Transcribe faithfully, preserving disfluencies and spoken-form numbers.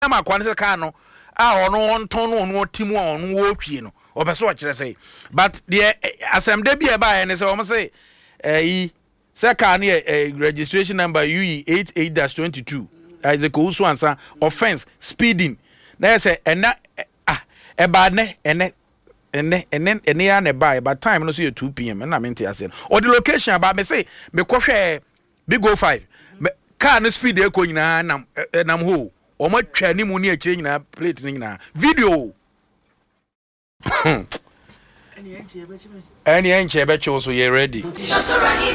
ma kwan se car no a ono on ton no ono timu a ono wo twie no obeso o kire say but the asem da bia ba ne say o mo say eh say car no registration number U E eighty-eight dash twenty-two is a cause answer offense speeding na say ena ah e ba ne ene ene ene ene ya ne ba but time no so two p m na mente ase o the location ba me say me kohwe big O five car no speed e ko nyina nam nam ho o ma twa ni mu ni akire nyina plate ni nyina video any enche be chi any enche be chi so you ready